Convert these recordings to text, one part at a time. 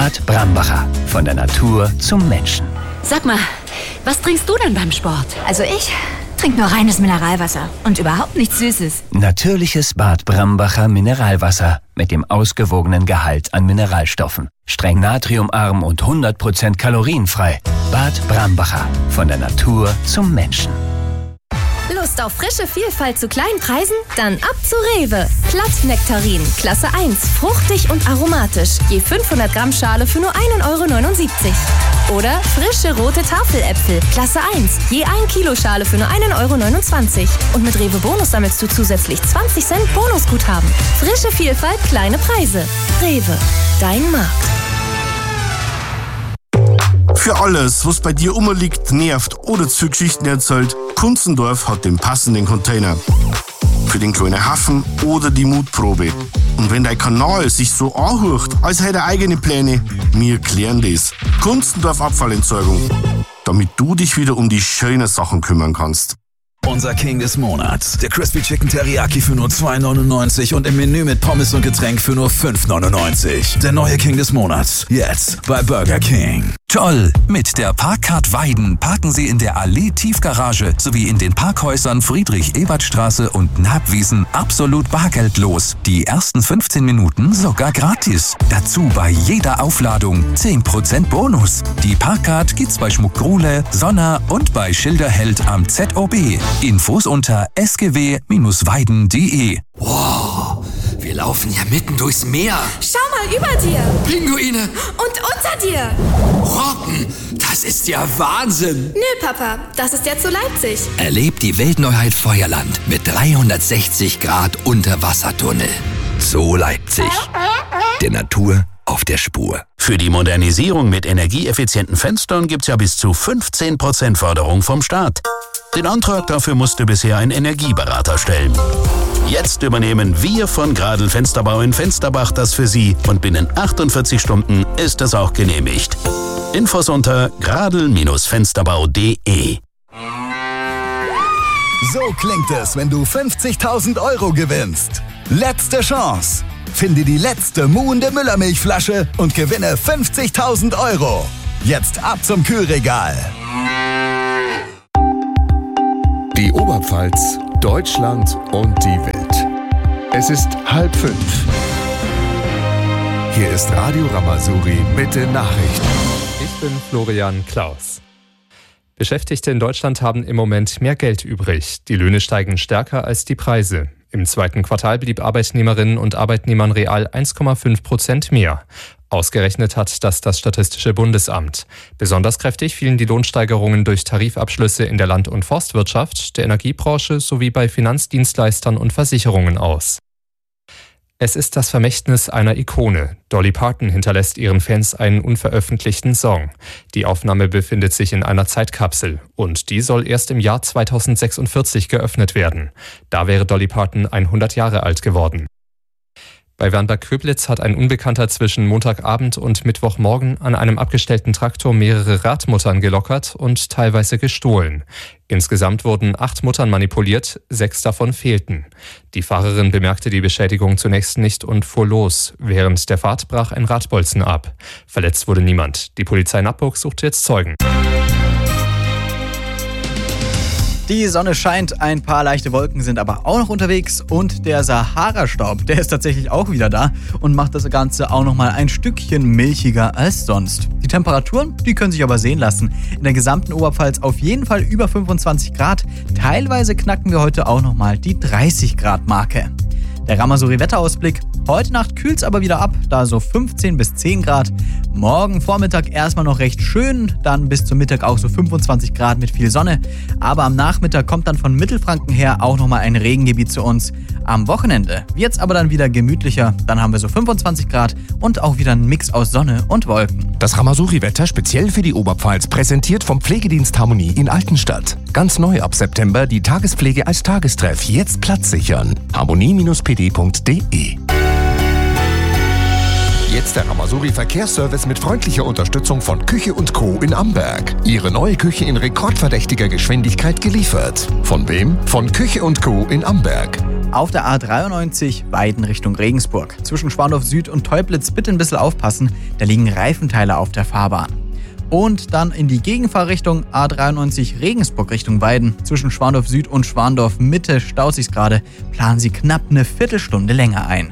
Bad Brambacher. Von der Natur zum Menschen. Sag mal, was trinkst du denn beim Sport? Also ich trinke nur reines Mineralwasser und überhaupt nichts Süßes. Natürliches Bad Brambacher Mineralwasser mit dem ausgewogenen Gehalt an Mineralstoffen. Streng natriumarm und 100% kalorienfrei. Bad Brambacher. Von der Natur zum Menschen. Lust auf frische Vielfalt zu kleinen Preisen? Dann ab zu Rewe. Glatt-Nektarin, Klasse 1, fruchtig und aromatisch. Je 500 Gramm Schale für nur 1,79 € Oder frische rote Tafeläpfel, Klasse 1, je 1 Kilo Schale für nur 1,29 € Und mit Rewe Bonus sammelst du zusätzlich 20 Cent Bonusguthaben. Frische Vielfalt, kleine Preise. Rewe, dein Markt. Für alles, was bei dir rumliegt, nervt oder zu Geschichten erzählt, Kunzendorf hat den passenden Container. Für den kleinen Hafen oder die Mutprobe. Und wenn dein Kanal sich so anhört, als hätte er eigene Pläne, wir klären das. Kunzendorf Abfallentsorgung. Damit du dich wieder um die schönen Sachen kümmern kannst. Unser King des Monats. Der Crispy Chicken Teriyaki für nur 2,99 und im Menü mit Pommes und Getränk für nur 5,99. Der neue King des Monats. Jetzt bei Burger King. Toll! Mit der Parkcard Weiden parken Sie in der Allee Tiefgarage sowie in den Parkhäusern Friedrich-Ebert-Straße und Nabwiesen absolut bargeldlos. Die ersten 15 Minuten sogar gratis. Dazu bei jeder Aufladung 10% Bonus. Die Parkcard gibt's bei Schmuck Grule, Sonner und bei Schilderheld am ZOB. Infos unter sgw-weiden.de. Wow, wir laufen ja mitten durchs Meer. Schau mal über dir. Pinguine. Und unter dir. Robben, das ist ja Wahnsinn. Nö, Papa, das ist ja zu Leipzig. Erlebt die Weltneuheit Feuerland mit 360 Grad Unterwassertunnel. So Leipzig. Der Natur auf der Spur. Für die Modernisierung mit energieeffizienten Fenstern gibt's ja bis zu 15% Förderung vom Staat. Den Antrag dafür musste bisher ein Energieberater stellen. Jetzt übernehmen wir von Gradl Fensterbau in Fensterbach das für Sie und binnen 48 Stunden ist es auch genehmigt. Infos unter gradl-fensterbau.de. So klingt es, wenn du 50.000 € gewinnst. Letzte Chance. Finde die letzte muhende Müllermilchflasche und gewinne 50.000 €. Jetzt ab zum Kühlregal. Die Oberpfalz, Deutschland und die Welt. Es ist 4:30. Hier ist Radio Ramazouri mit den Nachrichten. Ich bin Florian Klaus. Beschäftigte in Deutschland haben im Moment mehr Geld übrig. Die Löhne steigen stärker als die Preise. Im zweiten Quartal blieb Arbeitnehmerinnen und Arbeitnehmern real 1,5% mehr. Ausgerechnet hat das Statistische Bundesamt. Besonders kräftig fielen die Lohnsteigerungen durch Tarifabschlüsse in der Land- und Forstwirtschaft, der Energiebranche sowie bei Finanzdienstleistern und Versicherungen aus. Es ist das Vermächtnis einer Ikone. Dolly Parton hinterlässt ihren Fans einen unveröffentlichten Song. Die Aufnahme befindet sich in einer Zeitkapsel und die soll erst im Jahr 2046 geöffnet werden. Da wäre Dolly Parton 100 Jahre alt geworden. Bei Wernberg-Köblitz hat ein Unbekannter zwischen Montagabend und Mittwochmorgen an einem abgestellten Traktor mehrere Radmuttern gelockert und teilweise gestohlen. Insgesamt wurden 8 Muttern manipuliert, 6 davon fehlten. Die Fahrerin bemerkte die Beschädigung zunächst nicht und fuhr los. Während der Fahrt brach ein Radbolzen ab. Verletzt wurde niemand. Die Polizei Nappburg sucht jetzt Zeugen. Die Sonne scheint, ein paar leichte Wolken sind aber auch noch unterwegs und der Sahara-Staub, der ist tatsächlich auch wieder da und macht das Ganze auch noch mal ein Stückchen milchiger als sonst. Die Temperaturen, die können sich aber sehen lassen. In der gesamten Oberpfalz auf jeden Fall über 25 Grad. Teilweise knacken wir heute auch noch mal die 30 Grad Marke. Der Ramazouri-Wetterausblick. Heute Nacht kühlt's aber wieder ab, da so 15 bis 10 Grad. Morgen Vormittag erstmal noch recht schön, dann bis zum Mittag auch so 25 Grad mit viel Sonne. Aber am Nachmittag kommt dann von Mittelfranken her auch nochmal ein Regengebiet zu uns. Am Wochenende wird's aber dann wieder gemütlicher. Dann haben wir so 25 Grad und auch wieder einen Mix aus Sonne und Wolken. Das Ramazouri-Wetter speziell für die Oberpfalz präsentiert vom Pflegedienst Harmonie in Altenstadt. Ganz neu ab September die Tagespflege als Tagestreff. Jetzt Platz sichern. harmonie-pd.de. Jetzt der Ramazouri Verkehrsservice mit freundlicher Unterstützung von Küche & Co. in Amberg. Ihre neue Küche in rekordverdächtiger Geschwindigkeit geliefert. Von wem? Von Küche & Co. in Amberg. Auf der A93 Weiden Richtung Regensburg. Zwischen Schwandorf Süd und Teublitz bitte ein bisschen aufpassen, da liegen Reifenteile auf der Fahrbahn. Und dann in die Gegenfahrrichtung A93 Regensburg Richtung Weiden. Zwischen Schwandorf Süd und Schwandorf Mitte staut sich's gerade. Planen Sie knapp eine Viertelstunde länger ein.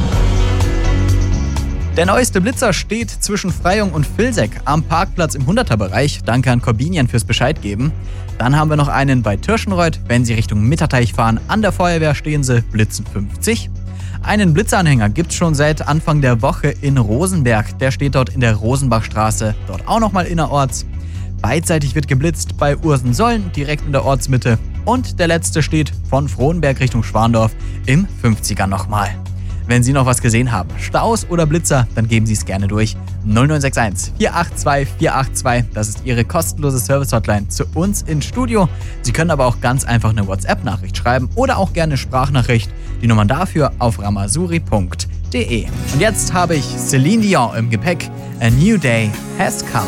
Der neueste Blitzer steht zwischen Freyung und Vilseck am Parkplatz im 100er-Bereich. Danke an Corbinian fürs Bescheid geben. Dann haben wir noch einen bei Tirschenreuth. Wenn Sie Richtung Mitterteich fahren, an der Feuerwehr stehen Sie, blitzen 50. Einen Blitzanhänger gibt's schon seit Anfang der Woche in Rosenberg. Der steht dort in der Rosenbachstraße, dort auch nochmal innerorts. Beidseitig wird geblitzt bei Ursensollen, direkt in der Ortsmitte. Und der letzte steht von Frohnberg Richtung Schwandorf im 50er nochmal. Wenn Sie noch was gesehen haben, Staus oder Blitzer, dann geben Sie es gerne durch. 0961 482 482, das ist Ihre kostenlose Service-Hotline zu uns ins Studio. Sie können aber auch ganz einfach eine WhatsApp-Nachricht schreiben oder auch gerne Sprachnachricht. Die Nummern dafür auf ramazuri.de. Und jetzt habe ich Celine Dion im Gepäck. A New Day Has Come.